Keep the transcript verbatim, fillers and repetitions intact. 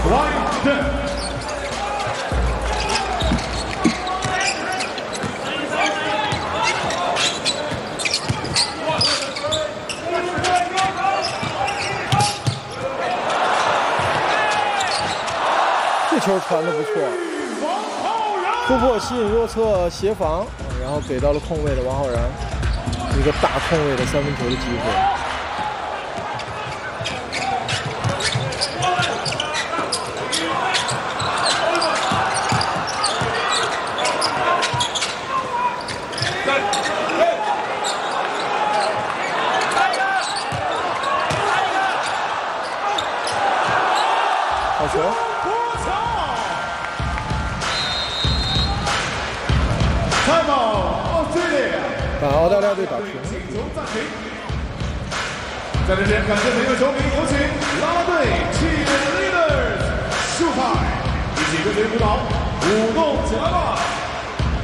这球传的不错，突破吸引弱侧协防，然后给到了空位的王浩然，一个大空位的三分球的机会。 好球！把澳大利亚队打平。 在这边，感谢每个球迷，有请啦啦队 Cheerleaders 秀才以及跟随舞蹈舞动起来吧！